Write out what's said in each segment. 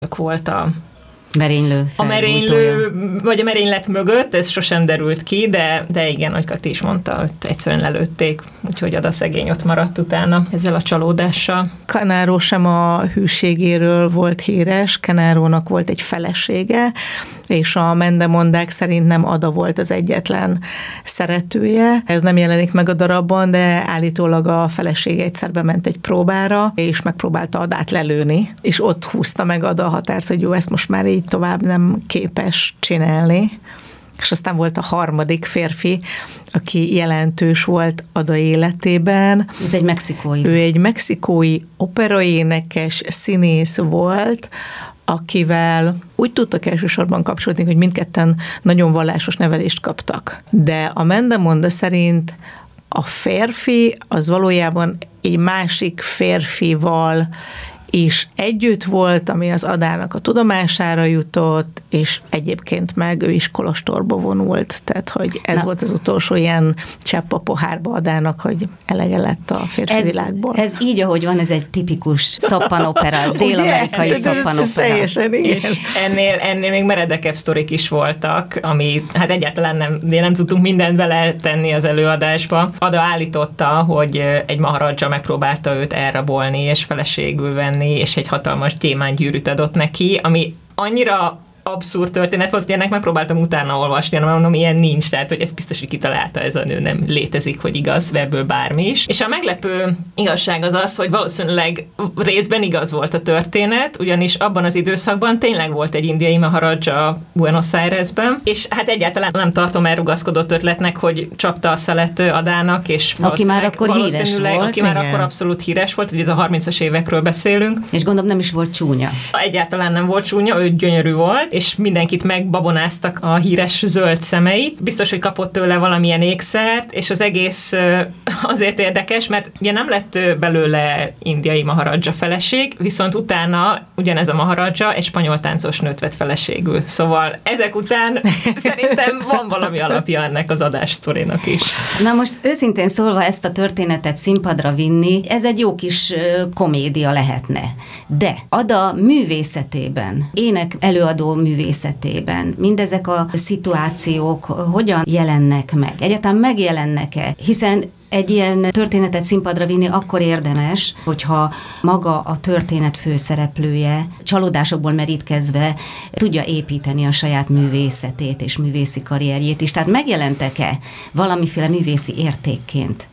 volt a merénylő, vagy a merénylet mögött, ez sosem derült ki, de igen, ahogy Kati is mondta, hogy egyszerűen lelőtték, úgyhogy Ada szegény ott maradt utána ezzel a csalódással. Canaro sem a hűségéről volt híres, Canarónak volt egy felesége, és a mendemondák szerint nem Ada volt az egyetlen szeretője. Ez nem jelenik meg a darabban, de állítólag a felesége egyszer bement egy próbára, és megpróbálta Adát lelőni, és ott húzta meg Ada a határt, hogy jó, ezt most már így tovább nem képes csinálni. És aztán volt a harmadik férfi, aki jelentős volt Ada életében. Ez egy mexikói. Ő egy mexikói operaénekes színész volt, akivel úgy tudtak elsősorban kapcsolódni, hogy mindketten nagyon vallásos nevelést kaptak. De a Mendemonda szerint a férfi az valójában egy másik férfival és együtt volt, ami az Adának a tudomására jutott, és egyébként meg ő is kolostorba vonult, tehát hogy ez volt az utolsó ilyen csepp a pohárba Adának, hogy elege lett a férfi világból. Ez így, ahogy van, ez egy tipikus szappanopera, dél-amerikai szappanopera. Ez teljesen, igen. És ennél még meredekebb sztorik is voltak, ami hát egyáltalán nem tudtunk mindent beletenni az előadásba. Ada állította, hogy egy maharadja megpróbálta őt elrabolni, és feleségül venni, és egy hatalmas gyémántgyűrűt adott neki, ami annyira abszurd történet volt, hogy ennek megpróbáltam utána olvasni, hanem mondom, ilyen nincs, tehát hogy ez biztos, hogy kitalálta ez a nő, nem létezik, hogy igaz, ebből bármi is. És a meglepő igazság az az, hogy valószínűleg részben igaz volt a történet, ugyanis abban az időszakban tényleg volt egy indiai maharadja Buenos Airesben, és hát egyáltalán nem tartom elrugaszkodott ötletnek, hogy csapta a szelet Adának, és aki már akkor híres volt. Aki már akkor abszolút híres volt, hogy ez a 30-as évekről beszélünk. És gondolom nem is volt csúnya. Egyáltalán nem volt csúnya, ő gyönyörű volt, és mindenkit megbabonáztak a híres zöld szemeit. Biztos, hogy kapott tőle valamilyen ékszert, és az egész azért érdekes, mert ugye nem lett belőle indiai maharadja feleség, viszont utána ugyanez a maharadja egy spanyol táncos nőt vett feleségül. Szóval ezek után szerintem van valami alapja ennek az adássztorinak is. Na most őszintén szólva ezt a történetet színpadra vinni, ez egy jó kis komédia lehetne. De Ada művészetében, ének előadó művészetében mindezek a szituációk hogyan jelennek meg? Egyáltalán megjelennek-e? Hiszen egy ilyen történetet színpadra vinni akkor érdemes, hogyha maga a történet főszereplője csalódásokból merítkezve tudja építeni a saját művészetét és művészi karrierjét is. Tehát megjelentek-e valamiféle művészi értékként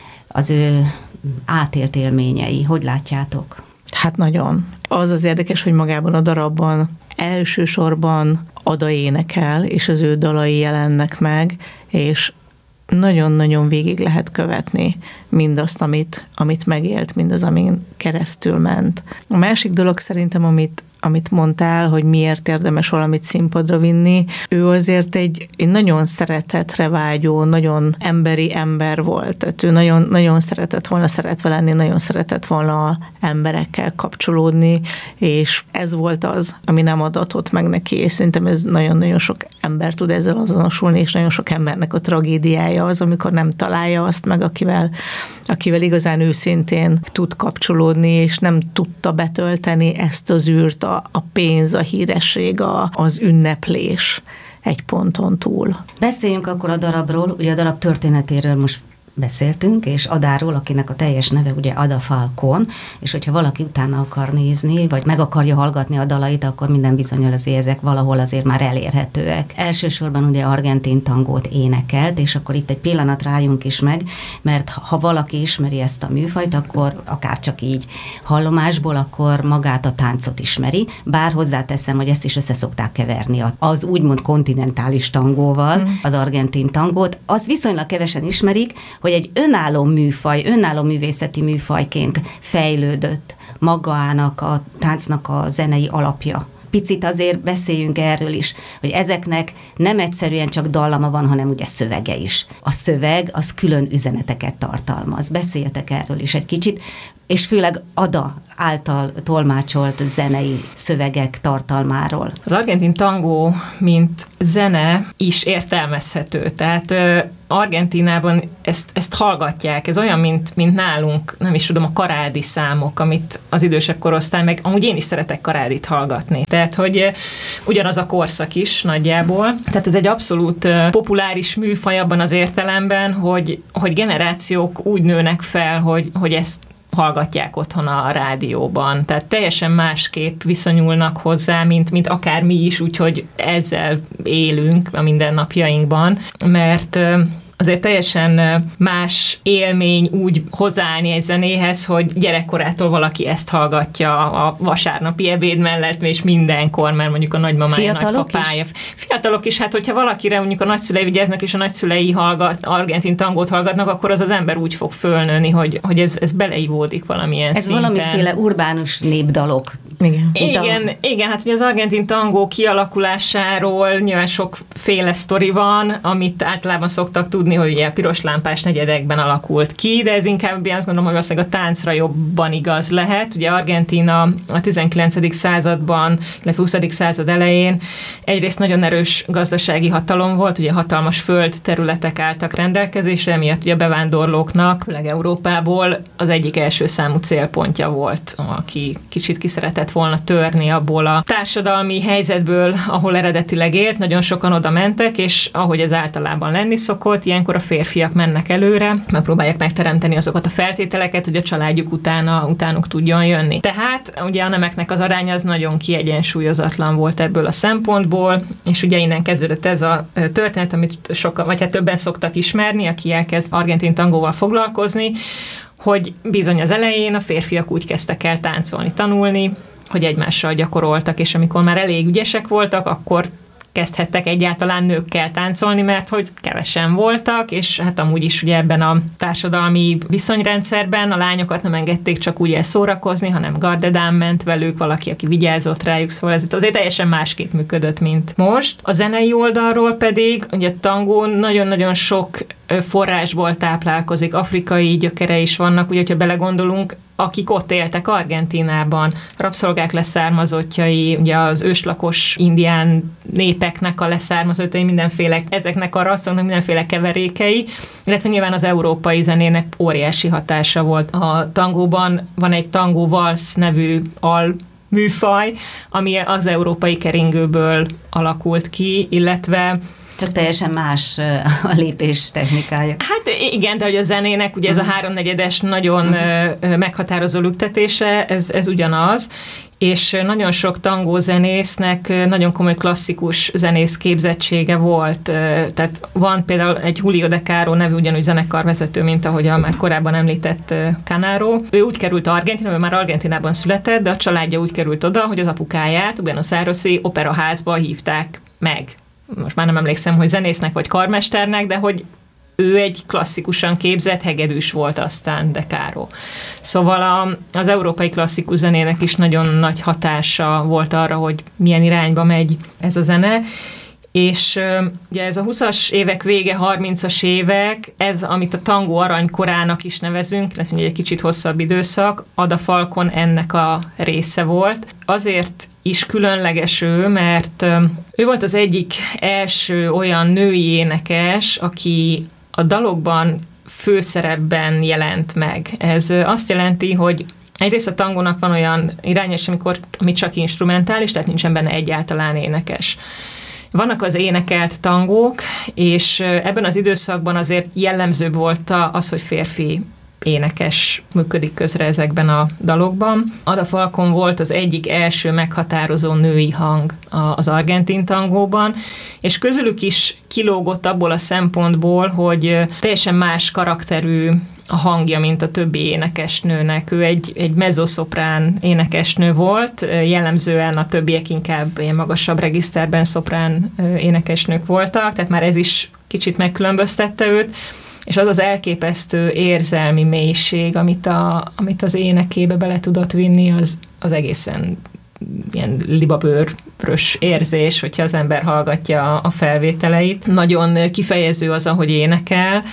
az ő átélt élményei? Hogy látjátok? Hát nagyon. Az az érdekes, hogy magában a darabban elsősorban Ada énekel, és az ő dalai jelennek meg, és nagyon-nagyon végig lehet követni mindazt, amit megélt, mindaz, amin keresztül ment. A másik dolog szerintem, amit mondtál, hogy miért érdemes valamit színpadra vinni, ő azért egy nagyon szeretetre vágyó, nagyon emberi ember volt. Tehát ő nagyon, nagyon szeretve lenni, nagyon szeretett volna emberekkel kapcsolódni, és ez volt az, ami nem adatott meg neki, és szerintem ez nagyon-nagyon sok ember tud ezzel azonosulni, és nagyon sok embernek a tragédiája az, amikor nem találja azt meg, akivel igazán őszintén tud kapcsolódni, és nem tudta betölteni ezt az űrt, a pénz, a híresség, az ünneplés egy ponton túl. Beszéljünk akkor a darabról, ugye a darab történetéről most beszéltünk, és Adáról, akinek a teljes neve ugye Ada Falcón, és hogyha valaki utána akar nézni, vagy meg akarja hallgatni a dalait, akkor minden bizonnyal azért ezek valahol azért már elérhetőek. Elsősorban ugye argentin tangót énekelt, és akkor itt egy pillanat rájunk is meg, mert ha valaki ismeri ezt a műfajt, akkor akár csak így hallomásból, akkor magát a táncot ismeri, bár hozzáteszem, hogy ezt is össze szokták keverni az úgymond kontinentális tangóval, az argentin tangót. Azt viszonylag kevesen ismerik, hogy egy önálló műfaj, önálló művészeti műfajként fejlődött magának a táncnak a zenei alapja. Picit azért beszéljünk erről is, hogy ezeknek nem egyszerűen csak dallama van, hanem ugye szövege is. A szöveg az külön üzeneteket tartalmaz. Beszéljetek erről is egy kicsit. és főleg Ada által tolmácsolt zenei szövegek tartalmáról. Az argentin tangó, mint zene is értelmezhető, tehát Argentínában ezt hallgatják, ez olyan, mint nálunk, nem is tudom, a karádi számok, amit az idősebb korosztály, meg amúgy én is szeretek karádit hallgatni. Tehát, hogy ugyanaz a korszak is nagyjából. Tehát ez egy abszolút populáris műfaj abban az értelemben, hogy generációk úgy nőnek fel, hogy ezt hallgatják otthon a rádióban. Tehát teljesen másképp viszonyulnak hozzá, mint akár mi is, úgyhogy ezzel élünk a mindennapjainkban, mert azért teljesen más élmény úgy hozzáállni egy zenéhez, hogy gyerekkorától valaki ezt hallgatja a vasárnapi ebéd mellett, és mindenkor, mert mondjuk a nagymamája, nagypapája. Fiatalok is, hát hogyha valakire mondjuk a nagyszülei vigyáznak, és a nagyszülei argentin tangót hallgatnak, akkor az ember úgy fog fölnőni, hogy ez beleivódik valamilyen szinten. Ez valamiféle urbánus népdalok. Igen, hát ugye az argentin tangó kialakulásáról nyilván sokféle sztori van, amit általában szoktak tudni, hogy ugye a piros lámpás negyedekben alakult ki, de ez inkább azt gondolom, hogy valószínűleg a táncra jobban igaz lehet. Ugye Argentína a 19. században, illetve 20. század elején egyrészt nagyon erős gazdasági hatalom volt, ugye hatalmas földterületek álltak rendelkezésre, miatt ugye a bevándorlóknak, főleg Európából az egyik első számú célpontja volt, aki kicsit ki szeretett volna törni abból a társadalmi helyzetből, ahol eredetileg élt, nagyon sokan oda mentek, és ahogy ez általában lenni szokott, ilyenkor a férfiak mennek előre, megpróbálják megteremteni azokat a feltételeket, hogy a családjuk utánuk tudjon jönni. Tehát ugye a nemeknek az aránya az nagyon kiegyensúlyozatlan volt ebből a szempontból, és ugye innen kezdődött ez a történet, amit sokan, vagy hát többen szoktak ismerni, aki elkezd argentin tangóval foglalkozni, hogy bizony az elején a férfiak úgy kezdtek el táncolni, tanulni, hogy egymással gyakoroltak, és amikor már elég ügyesek voltak, akkor kezdhettek egyáltalán nőkkel táncolni, mert hogy kevesen voltak, és hát amúgy is ugye ebben a társadalmi viszonyrendszerben a lányokat nem engedték csak úgy elszórakozni, hanem gardedám ment velük, valaki, aki vigyázott rájuk, szóval ez azért teljesen másképp működött, mint most. A zenei oldalról pedig, ugye a tangó nagyon-nagyon sok forrásból táplálkozik, afrikai gyökere is vannak, ugye, hogyha belegondolunk, akik ott éltek Argentínában, rabszolgák leszármazottjai, ugye az őslakos indián népeknek a leszármazottjai, mindenféle, ezeknek a rasszoknak mindenféle keverékei, illetve nyilván az európai zenének óriási hatása volt. A tangóban van egy tangó valsz nevű műfaj, ami az európai keringőből alakult ki, illetve csak teljesen más a lépés technikája. Hát igen, de hogy a zenének ugye ez a háromnegyedes nagyon meghatározó lüktetése, ez ugyanaz, és nagyon sok tangózenésznek nagyon komoly klasszikus zenész képzettsége volt. Tehát van például egy Julio de Caro nevű ugyanúgy zenekarvezető, mint ahogy a már korábban említett Canaro. Ő úgy került Argentinába, már Argentinában született, de a családja úgy került oda, hogy az apukáját Buenos Aires-i operaházba hívták meg. Most már nem emlékszem, hogy zenésznek vagy karmesternek, de hogy ő egy klasszikusan képzett hegedűs volt aztán, de Caro. Szóval az európai klasszikus zenének is nagyon nagy hatása volt arra, hogy milyen irányba megy ez a zene, és ugye ez a 20-as évek vége, 30-as évek, ez, amit a tangó aranykorának is nevezünk, illetve egy kicsit hosszabb időszak, Ada Falcón ennek a része volt. Azért is különleges ő, mert ő volt az egyik első olyan női énekes, aki a dalokban főszerepben jelent meg. Ez azt jelenti, hogy egyrészt a tangónak van olyan irányos, ami csak instrumentális, tehát nincsen benne egyáltalán énekes. Vannak az énekelt tangók, és ebben az időszakban azért jellemzőbb volt az, hogy férfi énekes működik közre ezekben a dalokban. Ada Falcón volt az egyik első meghatározó női hang az argentin tangóban, és közülük is kilógott abból a szempontból, hogy teljesen más karakterű a hangja, mint a többi énekesnőnek. Ő egy mezzoszoprán énekesnő volt, jellemzően a többiek inkább ilyen magasabb regiszterben szoprán énekesnők voltak, tehát már ez is kicsit megkülönböztette őt, és az az elképesztő érzelmi mélység, amit az énekébe bele tudott vinni, az egészen ilyen libabőrös érzés, hogyha az ember hallgatja a felvételeit. Nagyon kifejező az, ahogy énekel,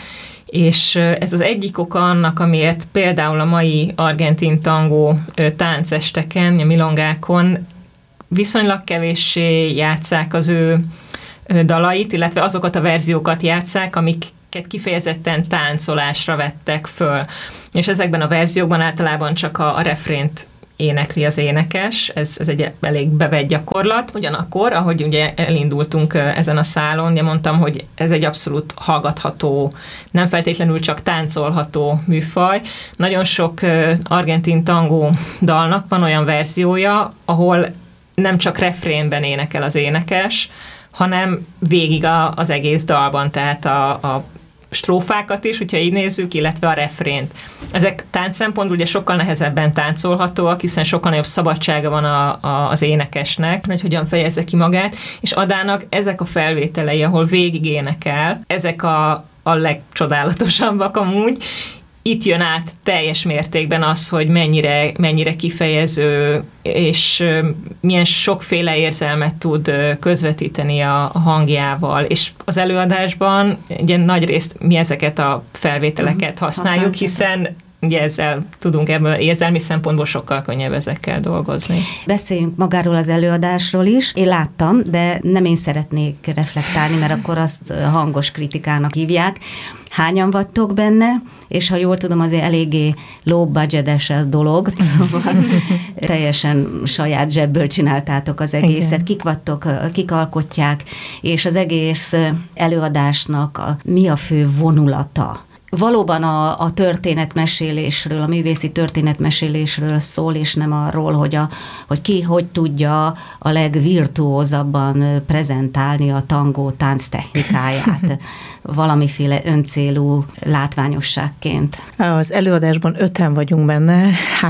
És ez az egyik oka annak, amiért például a mai argentin tangó táncesteken, a milongákon viszonylag kevéssé játsszák az ő dalait, illetve azokat a verziókat játsszák, amiket kifejezetten táncolásra vettek föl. És ezekben a verziókban általában csak a refrént énekli az énekes, ez egy elég bevett gyakorlat. Ugyanakkor, ahogy ugye elindultunk ezen a szálon, ugye mondtam, hogy ez egy abszolút hallgatható, nem feltétlenül csak táncolható műfaj. Nagyon sok argentin tangó dalnak van olyan verziója, ahol nem csak refrénben énekel az énekes, hanem végig az egész dalban, tehát a strófákat is, hogyha így nézzük, illetve a refrént. Ezek tánc szempontból ugye sokkal nehezebben táncolhatóak, hiszen sokkal nagyobb szabadsága van az énekesnek, hogy hogyan fejezze ki magát, és Adának ezek a felvételei, ahol végig énekel, ezek a legcsodálatosabbak amúgy. Itt jön át teljes mértékben az, hogy mennyire kifejező, és milyen sokféle érzelmet tud közvetíteni a hangjával. És az előadásban ugye nagyrészt mi ezeket a felvételeket használjuk, hiszen ugye ezzel tudunk ebből érzelmi szempontból sokkal könnyebb ezekkel dolgozni. Beszéljünk magáról az előadásról is. Én láttam, de nem én szeretnék reflektálni, mert akkor azt hangos kritikának hívják. Hányan vagytok benne, és ha jól tudom, azért eléggé low budget-es a dolog, szóval teljesen saját zsebből csináltátok az egészet. Igen. Kik vagytok, kik alkotják, és az egész előadásnak mi a fő vonulata? Valóban a történetmesélésről, a művészi történetmesélésről szól, és nem arról, hogy ki hogy tudja a legvirtuózabban prezentálni a tangó tánctechnikáját valamiféle öncélú látványosságként. Az előadásban 5-en vagyunk benne,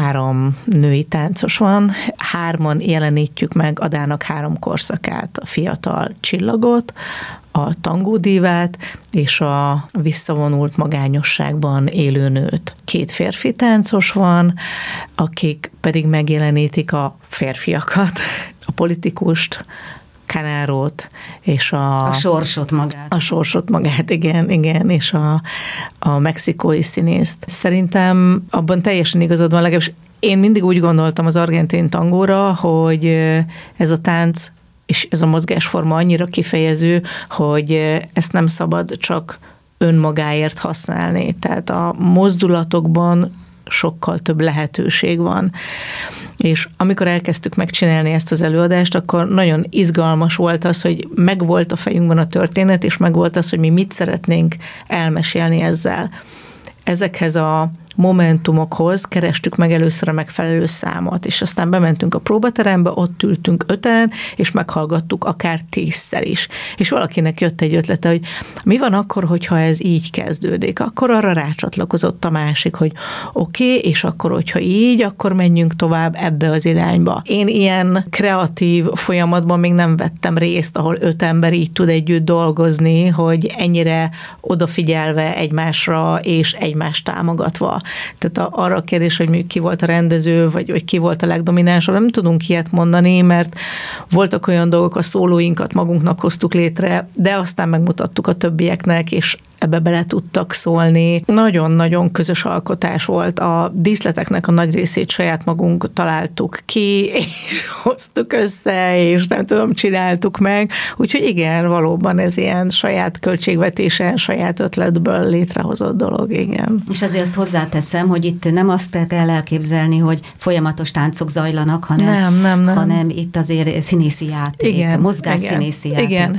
3 női táncos van, 3-an jelenítjük meg Adának 3 korszakát, a fiatal csillagot, a tangódívát és a visszavonult magányosságban élő nőt. 2 férfi táncos van, akik pedig megjelenítik a férfiakat, a politikust, Canárót, és a sorsot magát. A sorsot magát, igen, és a mexikói színészt. Szerintem abban teljesen igazad van, legalábbis én mindig úgy gondoltam az argentin tangóra, hogy ez a tánc és ez a mozgásforma annyira kifejező, hogy ezt nem szabad csak önmagáért használni. Tehát a mozdulatokban sokkal több lehetőség van. És amikor elkezdtük megcsinálni ezt az előadást, akkor nagyon izgalmas volt az, hogy megvolt a fejünkben a történet, és megvolt az, hogy mi mit szeretnénk elmesélni ezzel. Ezekhez a momentumokhoz kerestük meg először a megfelelő számot, és aztán bementünk a próbaterembe, ott ültünk 5-en, és meghallgattuk akár 10-szer is. És valakinek jött egy ötlete, hogy mi van akkor, hogyha ez így kezdődik? Akkor arra rácsatlakozott a másik, hogy oké, és akkor, hogyha így, akkor menjünk tovább ebbe az irányba. Én ilyen kreatív folyamatban még nem vettem részt, ahol 5 ember így tud együtt dolgozni, hogy ennyire odafigyelve egymásra, és egymást támogatva. Tehát arra a kérdés, hogy ki volt a rendező, vagy ki volt a legdominánsabb, nem tudunk ilyet mondani, mert voltak olyan dolgok, a szólóinkat magunknak hoztuk létre, de aztán megmutattuk a többieknek, és ebbe bele tudtak szólni. Nagyon-nagyon közös alkotás volt. A díszleteknek a nagy részét saját magunk találtuk ki, és hoztuk össze, és nem tudom, csináltuk meg. Úgyhogy igen, valóban ez ilyen saját költségvetésen, saját ötletből létrehozott dolog, igen. És azért azt hozzáteszem, hogy itt nem azt kell elképzelni, hogy folyamatos táncok zajlanak, hanem itt azért színészi játék, mozgásszínészi játék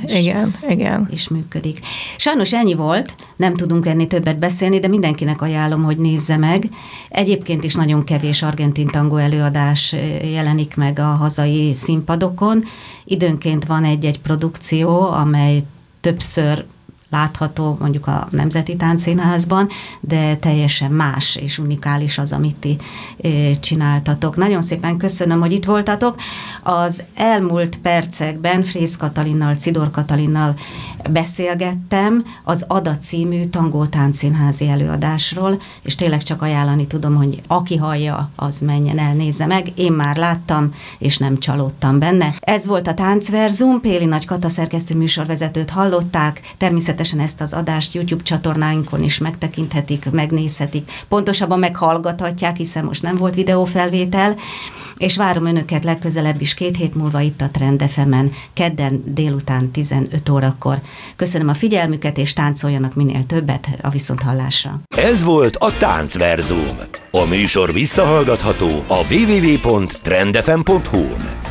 is működik. Sajnos ennyi volt, nem tudunk ennél többet beszélni, de mindenkinek ajánlom, hogy nézze meg. Egyébként is nagyon kevés argentin tangó előadás jelenik meg a hazai színpadokon. Időnként van egy-egy produkció, amely többször látható mondjuk a Nemzeti Táncszínházban, de teljesen más és unikális az, amit ti csináltatok. Nagyon szépen köszönöm, hogy itt voltatok. Az elmúlt percekben Frész Katalinnal, Czidor Katalinnal beszélgettem az Ada című tangó táncszínházi előadásról, és tényleg csak ajánlani tudom, hogy aki hallja, az menjen el, nézze meg. Én már láttam, és nem csalódtam benne. Ez volt a Táncverzum, Péli Nagy Kata szerkesztő műsorvezetőt hallották, természetesen természetesen ezt az adást YouTube csatornáinkon is megtekinthetik, megnézhetik, pontosabban meghallgathatják, hiszen most nem volt videófelvétel, és várom önöket legközelebb is 2 hét múlva itt a Trend FM-en, kedden délután 15 órakor. Köszönöm a figyelmüket, és táncoljanak minél többet a viszonthallásra. Ez volt a Táncverzum. A műsor visszahallgatható a www.trendfm.hu-n.